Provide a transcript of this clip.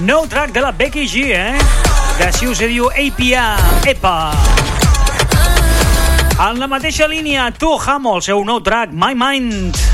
Nou track de la Becky G, que així us diu APA, EPA. En la mateixa línia, Tu Hamo, el seu nou track, My Mind.